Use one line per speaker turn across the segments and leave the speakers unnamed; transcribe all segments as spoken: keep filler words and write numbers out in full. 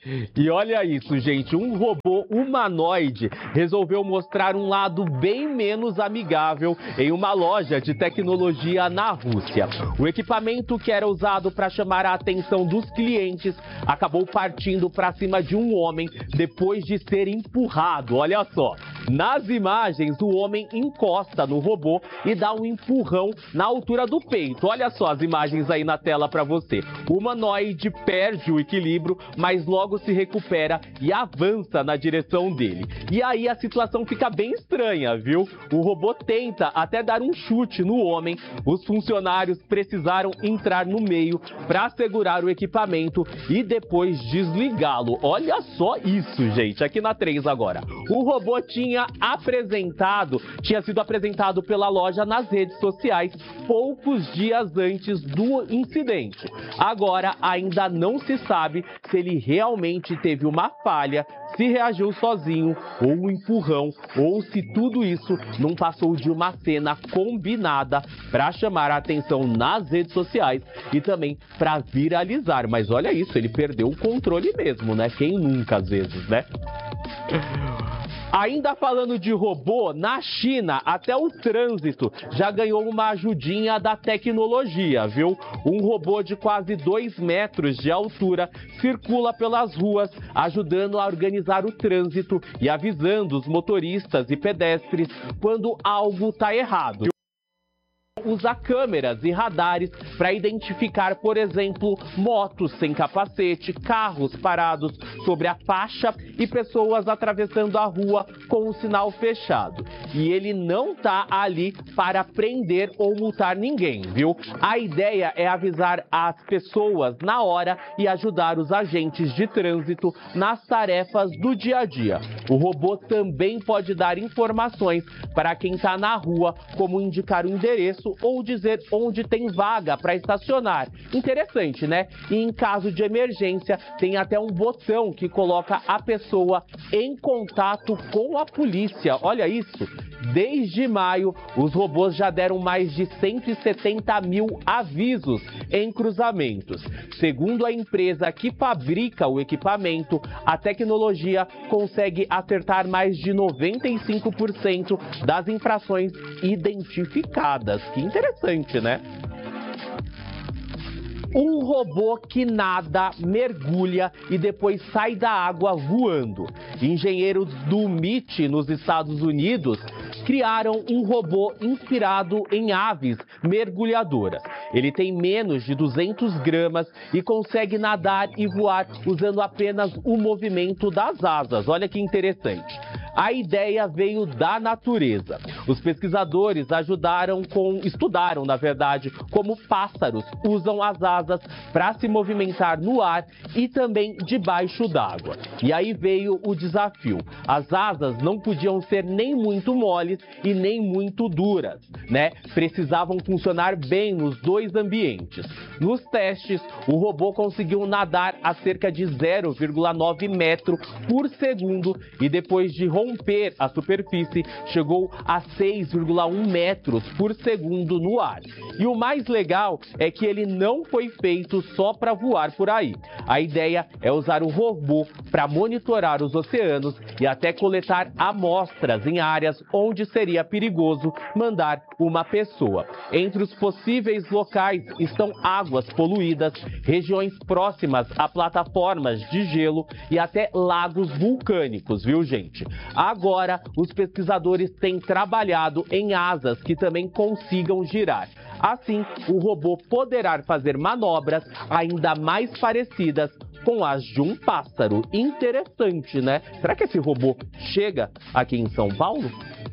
E olha isso, gente, um robô humanoide resolveu mostrar um lado bem menos amigável em uma loja de tecnologia na Rússia. O equipamento que era usado para chamar a atenção dos clientes acabou partindo para cima de um homem depois de ser empurrado. Olha só, nas imagens o homem encosta no robô e dá um empurrão na altura do peito. Olha só as imagens aí na tela para você. O humanoide perde o equilíbrio, mas logo se recupera e avança na direção dele. E aí a situação fica bem estranha, viu? O robô tenta até dar um chute no homem. Os funcionários precisaram entrar no meio para segurar o equipamento e depois desligá-lo. Olha só isso, gente, aqui na três agora. O robô tinha apresentado, tinha sido apresentado pela loja nas redes sociais poucos dias antes do incidente. Agora ainda não se sabe se ele realmente teve uma falha, se reagiu sozinho ou um empurrão, ou se tudo isso não passou de uma cena combinada para chamar a atenção nas redes sociais e também para viralizar. Mas olha isso, ele perdeu o controle mesmo, né? Quem nunca às vezes, né? Ainda falando de robô, na China, até o trânsito já ganhou uma ajudinha da tecnologia, viu? Um robô de quase dois metros de altura circula pelas ruas, ajudando a organizar o trânsito e avisando os motoristas e pedestres quando algo está errado. Usa câmeras e radares para identificar, por exemplo, motos sem capacete, carros parados sobre a faixa e pessoas atravessando a rua com o sinal fechado. E ele não está ali para prender ou multar ninguém, viu? A ideia é avisar as pessoas na hora e ajudar os agentes de trânsito nas tarefas do dia a dia. O robô também pode dar informações para quem está na rua, como indicar o endereço ou dizer onde tem vaga para estacionar. Interessante, né? E em caso de emergência, tem até um botão que coloca a pessoa em contato com a polícia. Olha isso! Desde maio, os robôs já deram mais de cento e setenta mil avisos em cruzamentos. Segundo a empresa que fabrica o equipamento, a tecnologia consegue acertar mais de noventa e cinco por cento das infrações identificadas. Que interessante, né? Um robô que nada, mergulha e depois sai da água voando. Engenheiros do M I T nos Estados Unidos criaram um robô inspirado em aves mergulhadoras. Ele tem menos de duzentos gramas e consegue nadar e voar usando apenas o movimento das asas. Olha que interessante. A ideia veio da natureza. Os pesquisadores ajudaram com, estudaram, na verdade, como pássaros usam as asas para se movimentar no ar e também debaixo d'água. E aí veio o desafio. As asas não podiam ser nem muito moles e nem muito duras, né? Precisavam funcionar bem nos dois ambientes. Nos testes, o robô conseguiu nadar a cerca de zero vírgula nove metros por segundo e depois de romper a superfície, chegou a seis vírgula um metros por segundo no ar. E o mais legal é que ele não foi feito só para voar por aí. A ideia é usar o robô para monitorar os oceanos e até coletar amostras em áreas onde seria perigoso mandar uma pessoa. Entre os possíveis locais estão águas poluídas, regiões próximas a plataformas de gelo e até lagos vulcânicos, viu, gente? Agora, os pesquisadores têm trabalhado em asas que também consigam girar. Assim, o robô poderá fazer manobras ainda mais parecidas com as de um pássaro. Interessante, né? Será que esse robô chega aqui em São Paulo?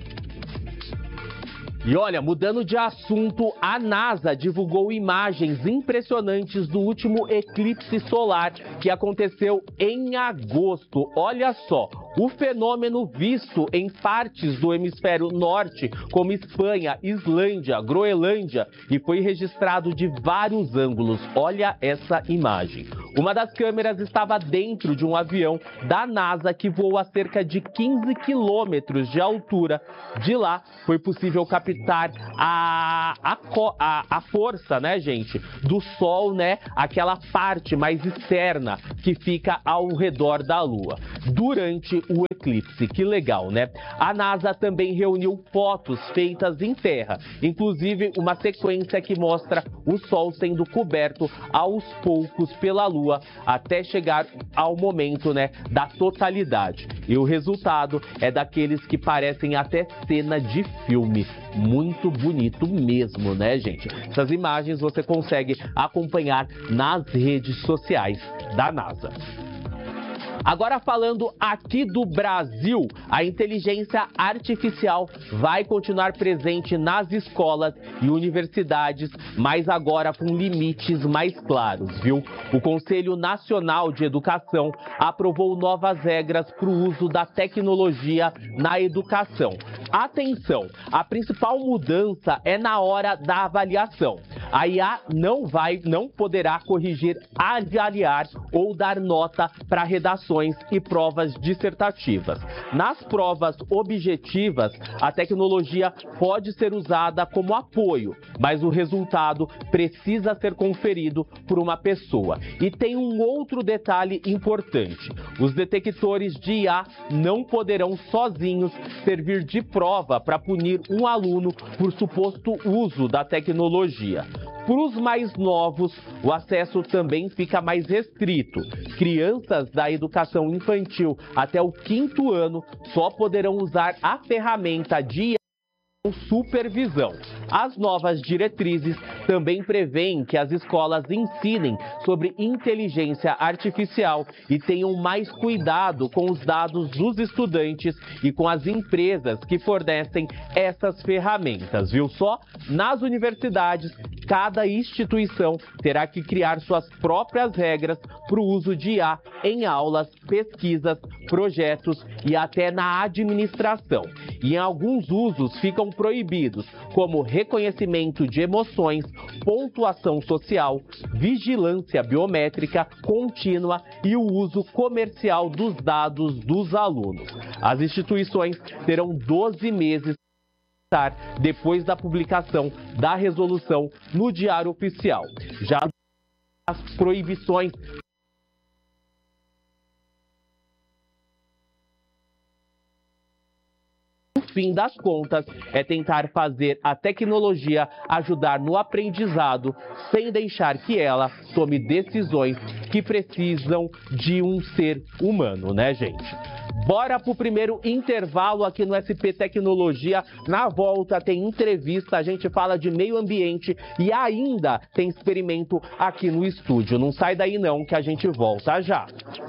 E olha, mudando de assunto, a NASA divulgou imagens impressionantes do último eclipse solar que aconteceu em agosto. Olha só, o fenômeno visto em partes do hemisfério norte, como Espanha, Islândia, Groenlândia, e foi registrado de vários ângulos. Olha essa imagem. Uma das câmeras estava dentro de um avião da NASA que voou a cerca de quinze quilômetros de altura. De lá, foi possível captar a, a, a, a força, né, gente, do Sol, né, aquela parte mais externa que fica ao redor da Lua, durante o eclipse. Que legal, né? A NASA também reuniu fotos feitas em terra, inclusive uma sequência que mostra o Sol sendo coberto aos poucos pela Lua, até chegar ao momento, né, da totalidade. E o resultado é daqueles que parecem até cena de filme. Muito bonito mesmo, né, gente? Essas imagens você consegue acompanhar nas redes sociais da NASA. Agora falando aqui do Brasil, a inteligência artificial vai continuar presente nas escolas e universidades, mas agora com limites mais claros, viu? O Conselho Nacional de Educação aprovou novas regras para o uso da tecnologia na educação. Atenção, a principal mudança é na hora da avaliação. A I A não vai, não poderá corrigir, avaliar ou dar nota para redações e provas dissertativas. Nas provas objetivas, a tecnologia pode ser usada como apoio, mas o resultado precisa ser conferido por uma pessoa. E tem um outro detalhe importante: os detectores de I A não poderão sozinhos servir de prova para punir um aluno por suposto uso da tecnologia. Para os mais novos, o acesso também fica mais restrito. Crianças da educação infantil até o quinto ano só poderão usar a ferramenta de I A com supervisão. As novas diretrizes também prevêem que as escolas ensinem sobre inteligência artificial e tenham mais cuidado com os dados dos estudantes e com as empresas que fornecem essas ferramentas, viu só? Nas universidades, cada instituição terá que criar suas próprias regras para o uso de I A em aulas, pesquisas, projetos e até na administração. E em alguns usos ficam proibidos, como reconhecimento de emoções, pontuação social, vigilância biométrica contínua e o uso comercial dos dados dos alunos. As instituições terão doze meses depois da publicação da resolução no Diário Oficial. Já as proibições fim das contas, é tentar fazer a tecnologia ajudar no aprendizado, sem deixar que ela tome decisões que precisam de um ser humano, né, gente? Bora pro primeiro intervalo aqui no S P Tecnologia. Na volta tem entrevista, a gente fala de meio ambiente e ainda tem experimento aqui no estúdio. Não sai daí não, que a gente volta já.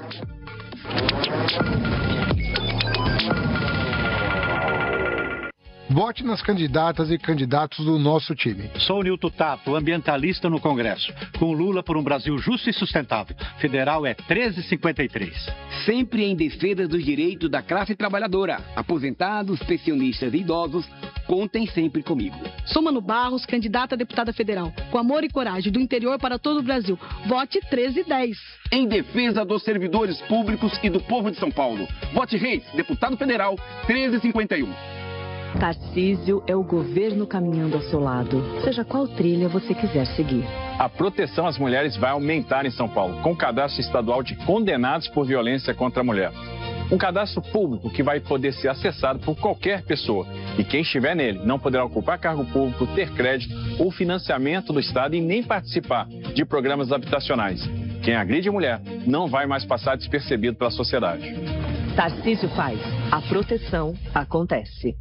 Vote nas candidatas e candidatos do nosso time.
Sou Nilton Tato, ambientalista no Congresso. Com Lula por um Brasil justo e sustentável. Federal é treze cinquenta e três.
Sempre em defesa dos direitos da classe trabalhadora. Aposentados, pensionistas e idosos, contem sempre comigo.
Sou Manu Barros, candidata a deputada federal. Com amor e coragem do interior para todo o Brasil. Vote treze dez.
Em defesa dos servidores públicos e do povo de São Paulo. Vote Reis, deputado federal, treze cinquenta e um.
Tarcísio é o governo caminhando ao seu lado, seja qual trilha você quiser seguir.
A proteção às mulheres vai aumentar em São Paulo, com o cadastro estadual de condenados por violência contra a mulher. Um cadastro público que vai poder ser acessado por qualquer pessoa. E quem estiver nele não poderá ocupar cargo público, ter crédito ou financiamento do Estado e nem participar de programas habitacionais. Quem agride mulher não vai mais passar despercebido pela sociedade.
Tarcísio faz. A proteção acontece.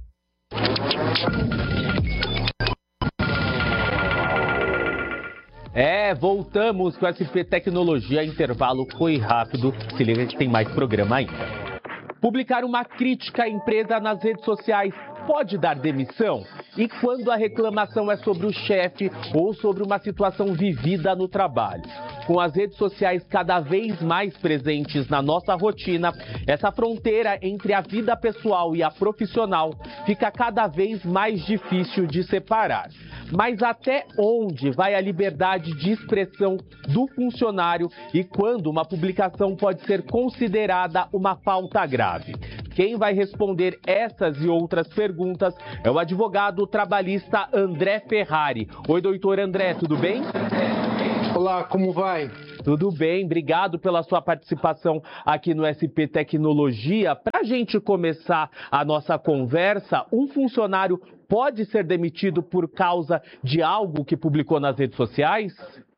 É, voltamos com S P Tecnologia. Intervalo foi rápido. Se liga que tem mais programa ainda. Publicar uma crítica à empresa nas redes sociais pode dar demissão? E quando a reclamação é sobre o chefe ou sobre uma situação vivida no trabalho? Com as redes sociais cada vez mais presentes na nossa rotina, essa fronteira entre a vida pessoal e a profissional fica cada vez mais difícil de separar. Mas até onde vai a liberdade de expressão do funcionário e quando uma publicação pode ser considerada uma falta grave? Quem vai responder essas e outras perguntas é o advogado trabalhista André Ferrari. Oi, doutor André, tudo bem?
Olá, como vai?
Tudo bem, obrigado pela sua participação aqui no S P Tecnologia. Para a gente começar a nossa conversa, um funcionário pode ser demitido por causa de algo que publicou nas redes sociais?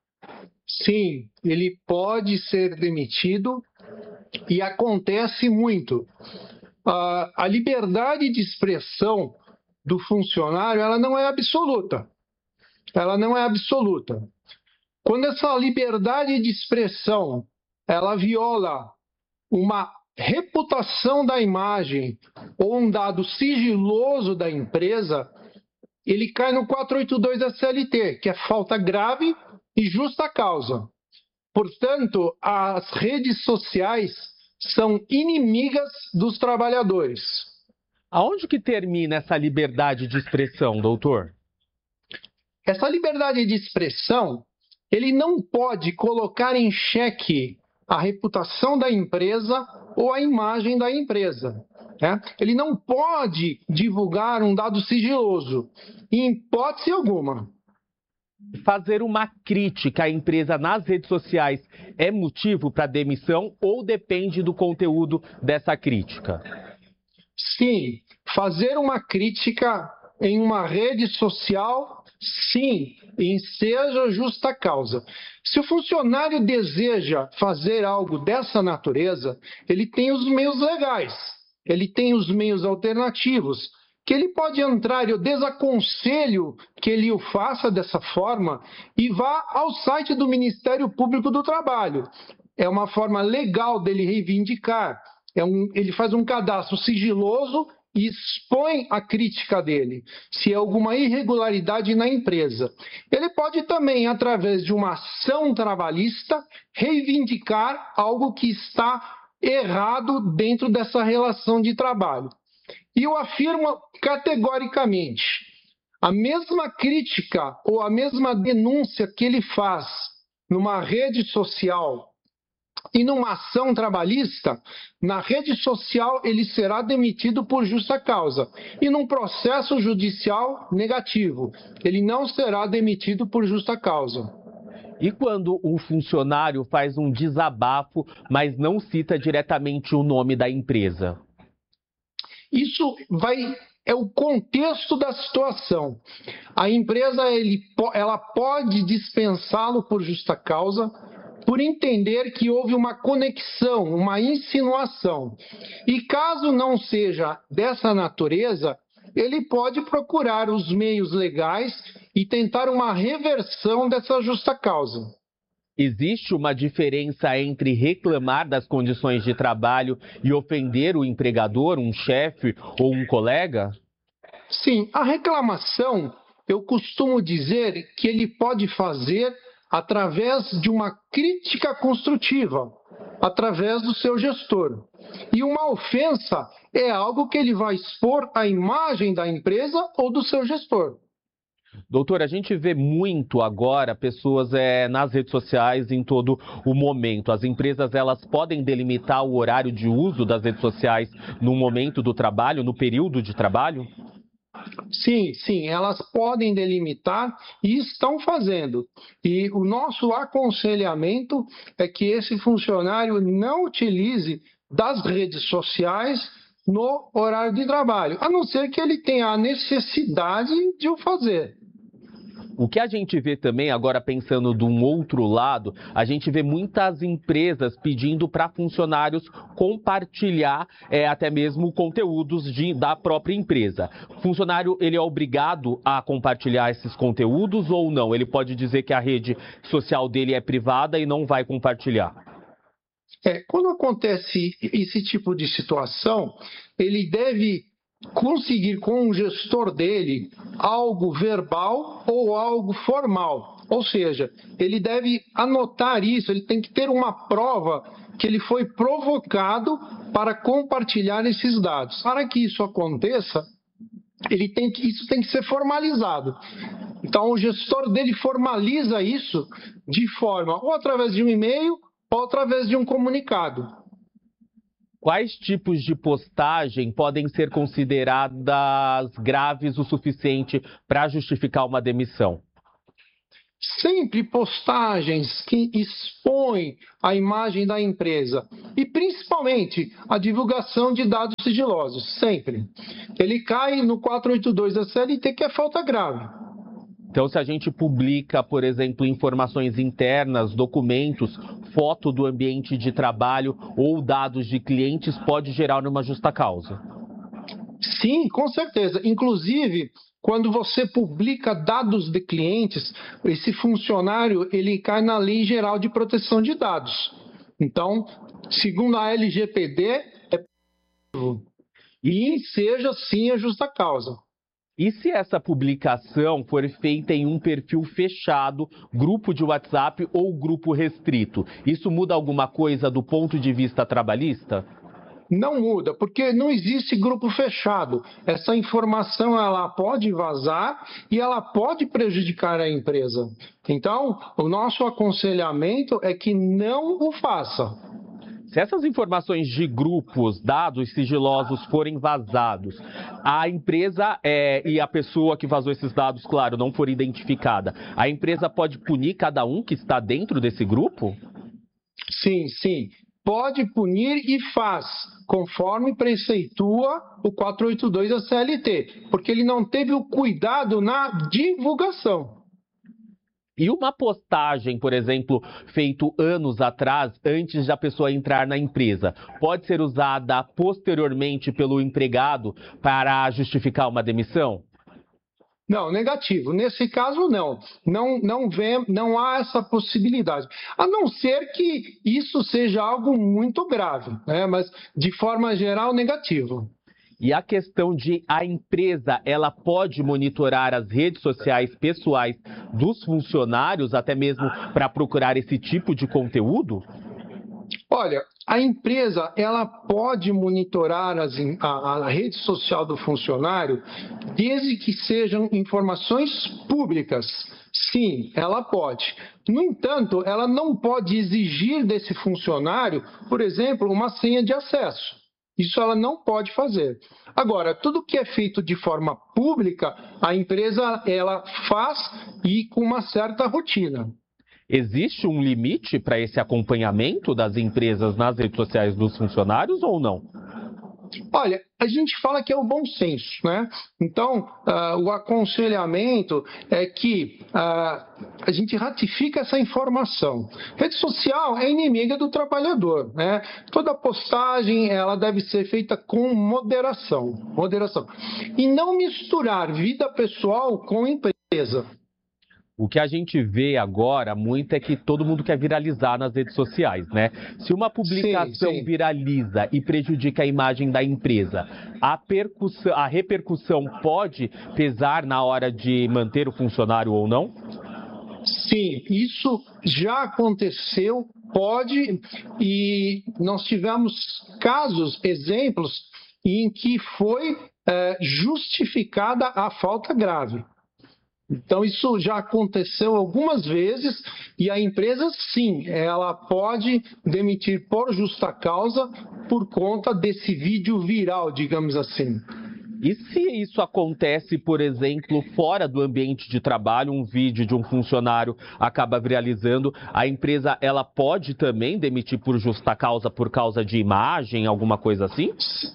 Sim, ele pode ser demitido e acontece muito. Uh, a liberdade de expressão do funcionário, ela não é absoluta. Ela não é absoluta. Quando essa liberdade de expressão, ela viola uma reputação da imagem ou um dado sigiloso da empresa, ele cai no quatrocentos e oitenta e dois da C L T, que é falta grave e justa causa. Portanto, as redes sociais são inimigas dos trabalhadores.
Aonde que termina essa liberdade de expressão, doutor?
Essa liberdade de expressão, ele não pode colocar em xeque a reputação da empresa ou a imagem da empresa. Né? Ele não pode divulgar um dado sigiloso, em hipótese alguma.
Fazer uma crítica à empresa nas redes sociais é motivo para demissão ou depende do conteúdo dessa crítica?
Sim, fazer uma crítica em uma rede social, sim, em seja justa causa. Se o funcionário deseja fazer algo dessa natureza, ele tem os meios legais, ele tem os meios alternativos, que ele pode entrar, eu desaconselho que ele o faça dessa forma e vá ao site do Ministério Público do Trabalho. É uma forma legal dele reivindicar. É um, ele faz um cadastro sigiloso e expõe a crítica dele, se há alguma irregularidade na empresa. Ele pode também, através de uma ação trabalhista, reivindicar algo que está errado dentro dessa relação de trabalho. E eu afirmo categoricamente, a mesma crítica ou a mesma denúncia que ele faz numa rede social e numa ação trabalhista, na rede social ele será demitido por justa causa. E num processo judicial negativo, ele não será demitido por justa causa.
E quando um funcionário faz um desabafo, mas não cita diretamente o nome da empresa?
Isso vai, é o contexto da situação. A empresa ele, ela pode dispensá-lo por justa causa, por entender que houve uma conexão, uma insinuação. E caso não seja dessa natureza, ele pode procurar os meios legais e tentar uma reversão dessa justa causa.
Existe uma diferença entre reclamar das condições de trabalho e ofender o empregador, um chefe ou um colega?
Sim, a reclamação, eu costumo dizer que ele pode fazer através de uma crítica construtiva, através do seu gestor. E uma ofensa é algo que ele vai expor à imagem da empresa ou do seu gestor.
Doutor, a gente vê muito agora pessoas é, nas redes sociais em todo o momento. As empresas elas podem delimitar o horário de uso das redes sociais no momento do trabalho, no período de trabalho?
Sim, sim, elas podem delimitar e estão fazendo. E o nosso aconselhamento é que esse funcionário não utilize das redes sociais no horário de trabalho, a não ser que ele tenha a necessidade de o fazer.
O que a gente vê também, agora pensando de um outro lado, a gente vê muitas empresas pedindo para funcionários compartilhar é, até mesmo conteúdos de, da própria empresa. O funcionário ele é obrigado a compartilhar esses conteúdos ou não? Ele pode dizer que a rede social dele é privada e não vai compartilhar?
É, quando acontece esse tipo de situação, ele deve conseguir com o gestor dele algo verbal ou algo formal. Ou seja, ele deve anotar isso, ele tem que ter uma prova que ele foi provocado para compartilhar esses dados. Para que isso aconteça, ele tem que, isso tem que ser formalizado. Então, o gestor dele formaliza isso de forma ou através de um e-mail ou através de um comunicado.
Quais tipos de postagem podem ser consideradas graves o suficiente para justificar uma demissão?
Sempre postagens que expõem a imagem da empresa e principalmente a divulgação de dados sigilosos, sempre. Ele cai no quatrocentos e oitenta e dois da C L T, que é falta grave.
Então, se a gente publica, por exemplo, informações internas, documentos, foto do ambiente de trabalho ou dados de clientes, pode gerar uma justa causa?
Sim, com certeza. Inclusive, quando você publica dados de clientes, esse funcionário ele cai na Lei Geral de Proteção de Dados. Então, segundo a L G P D, é possível e seja sim a justa causa.
E se essa publicação for feita em um perfil fechado, grupo de WhatsApp ou grupo restrito, isso muda alguma coisa do ponto de vista trabalhista?
Não muda, porque não existe grupo fechado. Essa informação ela pode vazar e ela pode prejudicar a empresa. Então, o nosso aconselhamento é que não o faça.
Se essas informações de grupos, dados sigilosos forem vazados, a empresa é, e a pessoa que vazou esses dados, claro, não for identificada, a empresa pode punir cada um que está dentro desse grupo?
Sim, sim. Pode punir e faz, conforme preceitua o quatrocentos e oitenta e dois da C L T, porque ele não teve o cuidado na divulgação.
E uma postagem, por exemplo, feito anos atrás, antes da pessoa entrar na empresa, pode ser usada posteriormente pelo empregado para justificar uma demissão?
Não, negativo. Nesse caso, não. Não, não, vê, não há essa possibilidade. A não ser que isso seja algo muito grave, né? Mas, de forma geral, negativo.
E a questão de a empresa, ela pode monitorar as redes sociais pessoais dos funcionários, até mesmo para procurar esse tipo de conteúdo?
Olha, a empresa ela pode monitorar as, a, a rede social do funcionário desde que sejam informações públicas. Sim, ela pode. No entanto, ela não pode exigir desse funcionário, por exemplo, uma senha de acesso. Isso ela não pode fazer. Agora, tudo que é feito de forma pública, a empresa ela faz e com uma certa rotina.
Existe um limite para esse acompanhamento das empresas nas redes sociais dos funcionários ou não?
Olha, a gente fala que é o bom senso, né? Então, uh, o aconselhamento é que uh, a gente ratifica essa informação. Rede social é inimiga do trabalhador, né? Toda postagem, ela deve ser feita com moderação, moderação. E não misturar vida pessoal com empresa.
O que a gente vê agora muito é que todo mundo quer viralizar nas redes sociais, né? Se uma publicação sim, sim. viraliza e prejudica a imagem da empresa, a, percussão, a repercussão pode pesar na hora de manter o funcionário ou não?
Sim, isso já aconteceu, pode, e nós tivemos casos, exemplos, em que foi é, justificada a falta grave. Então, isso já aconteceu algumas vezes e a empresa, sim, ela pode demitir por justa causa por conta desse vídeo viral, digamos assim.
E se isso acontece, por exemplo, fora do ambiente de trabalho, um vídeo de um funcionário acaba viralizando, a empresa ela pode também demitir por justa causa, por causa de imagem, alguma coisa assim?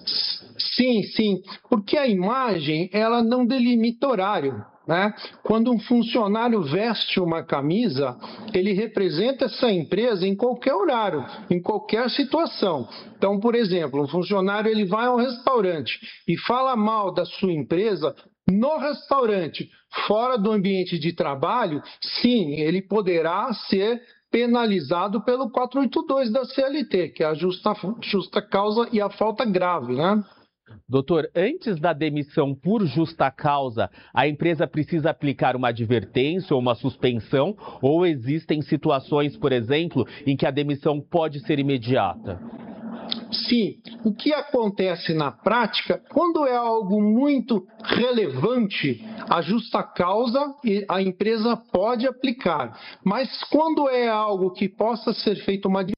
Sim, sim, porque a imagem ela não delimita horário. Né? Quando um funcionário veste uma camisa, ele representa essa empresa em qualquer horário, em qualquer situação. Então, por exemplo, um funcionário ele vai ao restaurante e fala mal da sua empresa no restaurante, fora do ambiente de trabalho, sim, ele poderá ser penalizado pelo quatrocentos e oitenta e dois da C L T, que é a justa, justa causa e a falta grave, né?
Doutor, antes da demissão por justa causa, a empresa precisa aplicar uma advertência ou uma suspensão? Ou existem situações, por exemplo, em que a demissão pode ser imediata?
sim. O que acontece na prática, quando é algo muito relevante, a justa causa a empresa pode aplicar. Mas quando é algo que possa ser feito uma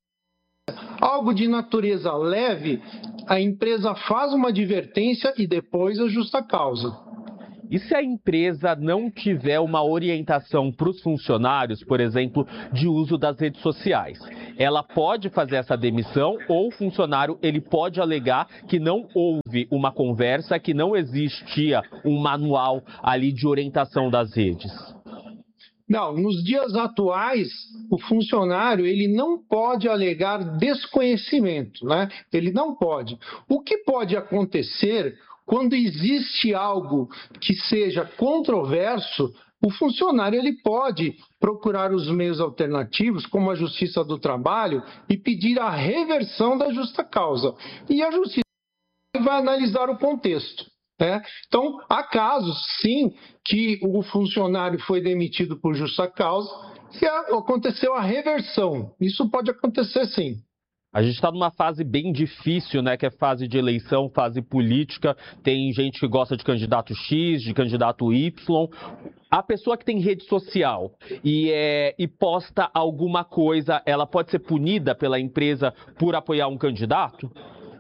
algo de natureza leve, a empresa faz uma advertência e depois a justa causa.
E se a empresa não tiver uma orientação para os funcionários, por exemplo, de uso das redes sociais? Ela pode fazer essa demissão ou o funcionário ele pode alegar que não houve uma conversa, que não existia um manual ali de orientação das redes?
Não, nos dias atuais, o funcionário ele não pode alegar desconhecimento, né? Ele não pode. O que pode acontecer quando existe algo que seja controverso, o funcionário ele pode procurar os meios alternativos, como a Justiça do Trabalho, e pedir a reversão da justa causa. E a Justiça vai analisar o contexto. Né? Então, há casos, sim, que o funcionário foi demitido por justa causa e aconteceu a reversão. Isso pode acontecer, sim.
A gente está numa fase bem difícil, né? Que é fase de eleição, fase política. Tem gente que gosta de candidato X, de candidato Y. A pessoa que tem rede social e, é, e posta alguma coisa, ela pode ser punida pela empresa por apoiar um candidato?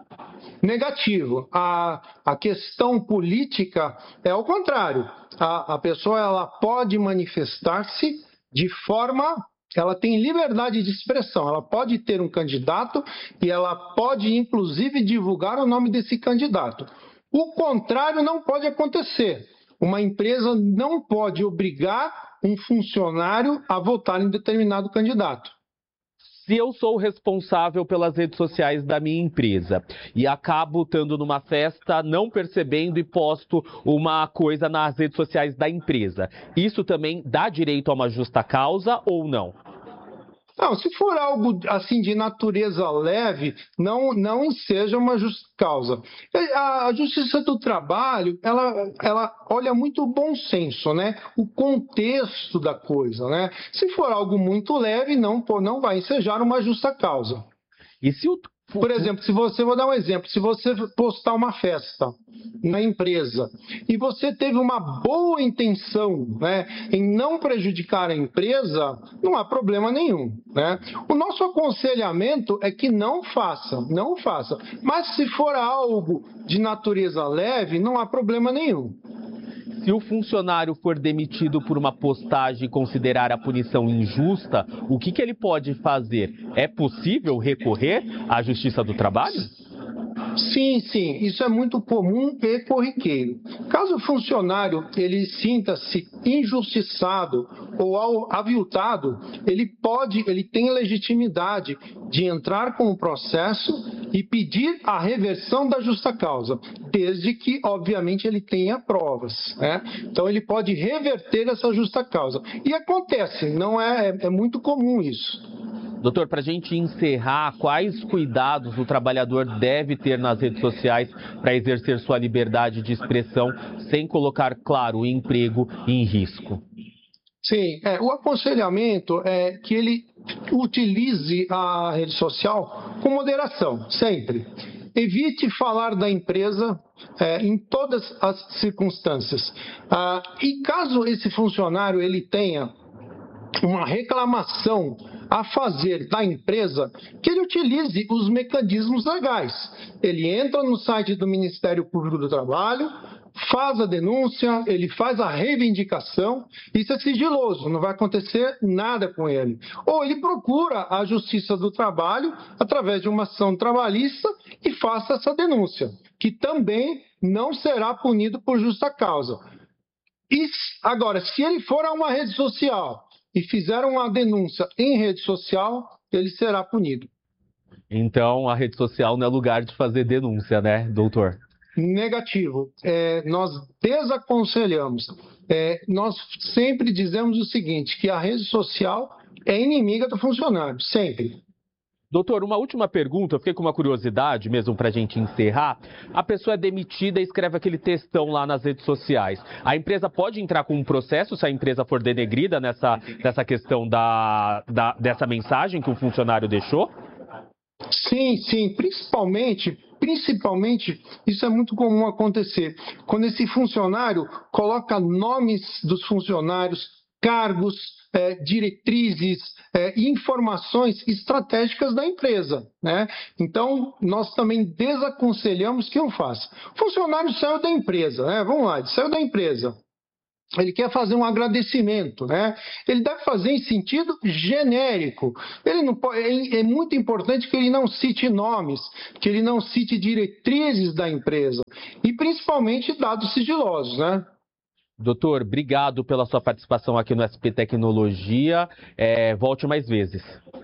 Negativo. A, a questão política é o contrário. A, a pessoa ela pode manifestar-se de forma... Ela tem liberdade de expressão, ela pode ter um candidato e ela pode, inclusive, divulgar o nome desse candidato. O contrário não pode acontecer. Uma empresa não pode obrigar um funcionário a votar em determinado candidato.
Se eu sou o responsável pelas redes sociais da minha empresa e acabo estando numa festa, não percebendo e posto uma coisa nas redes sociais da empresa, isso também dá direito a uma justa causa ou não?
Não, se for algo assim de natureza leve, não, não enseja uma justa causa. A Justiça do Trabalho, ela, ela olha muito o bom senso, né? O contexto da coisa, né? Se for algo muito leve, não, não vai ensejar uma justa causa.
E se o...
Por exemplo, se você, vou dar um exemplo, se você postar uma festa na empresa e você teve uma boa intenção, né, em não prejudicar a empresa, não há problema nenhum, né? O nosso aconselhamento é que não faça, não faça. Mas se for algo de natureza leve, não há problema nenhum.
Se o funcionário for demitido por uma postagem e considerar a punição injusta, o que, que ele pode fazer? É possível recorrer à Justiça do Trabalho?
Sim, sim, isso é muito comum e corriqueiro. Caso o funcionário ele sinta-se injustiçado ou aviltado, ele pode, ele tem legitimidade de entrar com o processo e pedir a reversão da justa causa, desde que, obviamente, ele tenha provas, né? Então, ele pode reverter essa justa causa. E acontece, não é, é muito comum isso.
Doutor, para a gente encerrar, quais cuidados o trabalhador deve ter nas redes sociais para exercer sua liberdade de expressão sem colocar, claro, o emprego em risco?
Sim, é, o aconselhamento é que ele utilize a rede social com moderação, sempre. Evite falar da empresa é, em todas as circunstâncias. Ah, e caso esse funcionário ele tenha uma reclamação a fazer da empresa, que ele utilize os mecanismos legais. Ele entra no site do Ministério Público do Trabalho, faz a denúncia, ele faz a reivindicação, isso é sigiloso, não vai acontecer nada com ele. Ou ele procura a Justiça do Trabalho através de uma ação trabalhista e faça essa denúncia, que também não será punido por justa causa. E agora, se ele for a uma rede social e fizer uma denúncia em rede social, ele será punido.
Então, a rede social não é lugar de fazer denúncia, né, doutor?
Negativo. É, nós desaconselhamos. É, nós sempre dizemos o seguinte, que a rede social é inimiga do funcionário, sempre.
Doutor, uma última pergunta, eu fiquei com uma curiosidade mesmo para a gente encerrar. A pessoa é demitida e escreve aquele textão lá nas redes sociais. A empresa pode entrar com um processo se a empresa for denegrida nessa, nessa questão da, da, dessa mensagem que o funcionário deixou?
Sim, sim, principalmente, principalmente, isso é muito comum acontecer, quando esse funcionário coloca nomes dos funcionários, cargos, é, diretrizes, é, informações estratégicas da empresa, né? Então, nós também desaconselhamos que eu faça. O funcionário saiu da empresa, né? Vamos lá, ele saiu da empresa. Ele quer fazer um agradecimento, né? Ele deve fazer em sentido genérico. Ele não pode, é, é muito importante que ele não cite nomes, que ele não cite diretrizes da empresa e principalmente dados sigilosos, né?
Doutor, obrigado pela sua participação aqui no S P Tecnologia. É, volte mais vezes.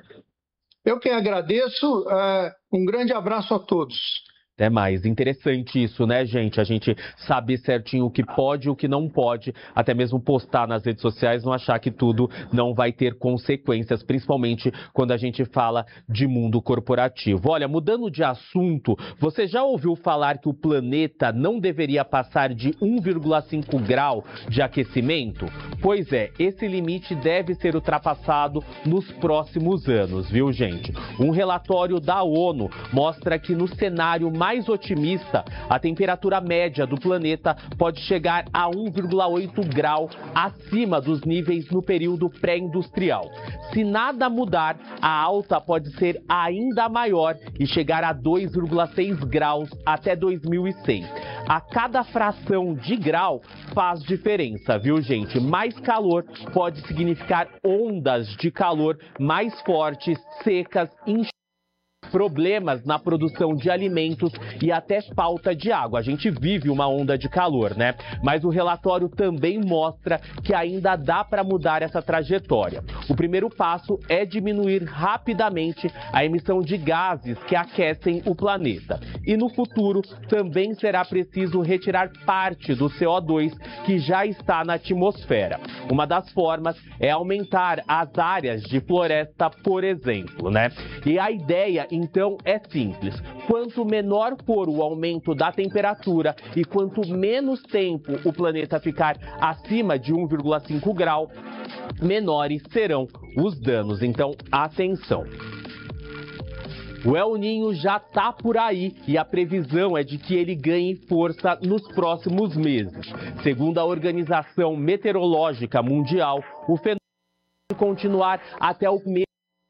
Eu que agradeço. Uh, um grande abraço a todos.
Até mais. Interessante isso, né, gente? A gente saber certinho o que pode e o que não pode, até mesmo postar nas redes sociais, não achar que tudo não vai ter consequências, principalmente quando a gente fala de mundo corporativo. Olha, mudando de assunto, você já ouviu falar que o planeta não deveria passar de um vírgula cinco grau de aquecimento? Pois é, esse limite deve ser ultrapassado nos próximos anos, viu, gente? Um relatório da ONU mostra que no cenário mais mais otimista, a temperatura média do planeta pode chegar a um vírgula oito grau acima dos níveis no período pré-industrial. Se nada mudar, a alta pode ser ainda maior e chegar a dois vírgula seis graus até dois mil e cem. A cada fração de grau faz diferença, viu, gente? Mais calor pode significar ondas de calor mais fortes, secas, enxutas, problemas na produção de alimentos e até falta de água. A gente vive uma onda de calor, né? Mas o relatório também mostra que ainda dá para mudar essa trajetória. O primeiro passo é diminuir rapidamente a emissão de gases que aquecem o planeta. E no futuro também será preciso retirar parte do C O dois que já está na atmosfera. Uma das formas é aumentar as áreas de floresta, por exemplo, né? E a ideia, então, é simples. Quanto menor for o aumento da temperatura e quanto menos tempo o planeta ficar acima de um vírgula cinco grau, menores serão os danos. Então, atenção! O El Niño já está por aí e a previsão é de que ele ganhe força nos próximos meses. Segundo a Organização Meteorológica Mundial, o fenômeno vai continuar até o mês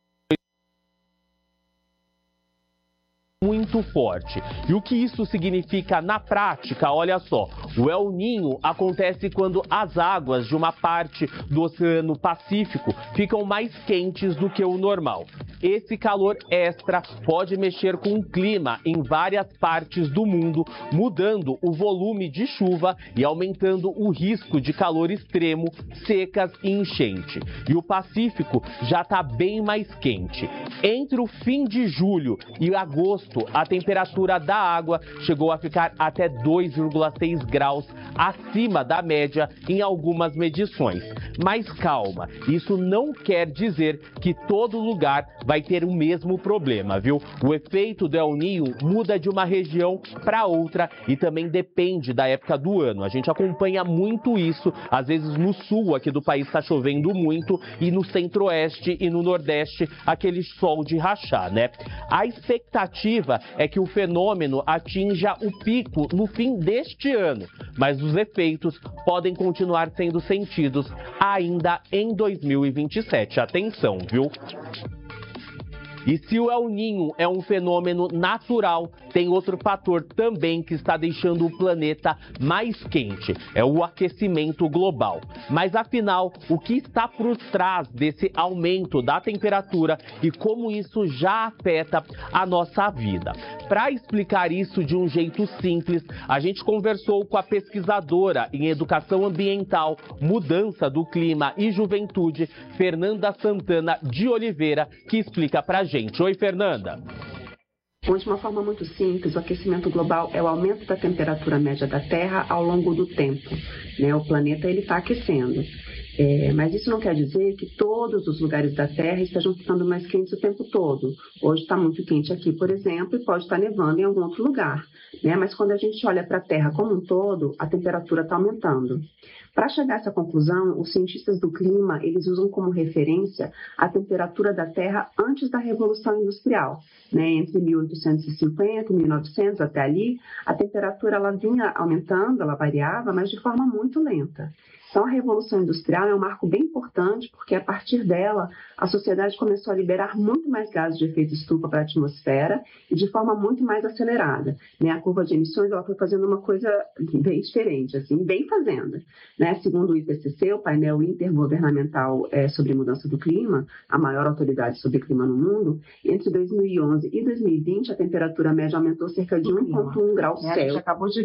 muito forte. E o que isso significa na prática? Olha só, o El Niño acontece quando as águas de uma parte do Oceano Pacífico ficam mais quentes do que o normal. Esse calor extra pode mexer com o clima em várias partes do mundo, mudando o volume de chuva e aumentando o risco de calor extremo, secas e enchente. E o Pacífico já está bem mais quente. Entre o fim de julho e agosto, a temperatura da água chegou a ficar até dois vírgula seis graus acima da média em algumas medições. Mas calma, isso não quer dizer que todo lugar vai ter o mesmo problema, viu? O efeito do El Niño muda de uma região para outra e também depende da época do ano. A gente acompanha muito isso, às vezes no sul aqui do país está chovendo muito e no centro-oeste e no nordeste aquele sol de rachar, né? A expectativa é que o fenômeno atinja o pico no fim deste ano, mas os efeitos podem continuar sendo sentidos ainda em dois mil e vinte e sete. Atenção, viu? E se o El Niño é um fenômeno natural, tem outro fator também que está deixando o planeta mais quente, é o aquecimento global. Mas afinal, o que está por trás desse aumento da temperatura e como isso já afeta a nossa vida? Para explicar isso de um jeito simples, a gente conversou com a pesquisadora em educação ambiental, mudança do clima e juventude, Fernanda Santana de Oliveira, que explica pra gente. Oi, Fernanda.
Bom, de uma forma muito simples, o aquecimento global é o aumento da temperatura média da Terra ao longo do tempo, né? O planeta está aquecendo. É, mas isso não quer dizer que todos os lugares da Terra estejam ficando mais quentes o tempo todo. Hoje está muito quente aqui, por exemplo, e pode estar nevando em algum outro lugar, né? Mas quando a gente olha para a Terra como um todo, a temperatura está aumentando. Para chegar a essa conclusão, os cientistas do clima, eles usam como referência a temperatura da Terra antes da Revolução Industrial, né? Entre mil oitocentos e cinquenta e mil e novecentos, até ali, a temperatura ela vinha aumentando, ela variava, mas de forma muito lenta. Então, a Revolução Industrial é um marco bem importante, porque a partir dela, a sociedade começou a liberar muito mais gases de efeito estufa para a atmosfera e de forma muito mais acelerada, né? A curva de emissões ela foi fazendo uma coisa bem diferente, assim, bem fazendo, né? Segundo o I P C C, o painel intergovernamental é, sobre mudança do clima, a maior autoridade sobre clima no mundo, entre dois mil e onze e dois mil e vinte, a temperatura média aumentou cerca de um vírgula um graus Celsius.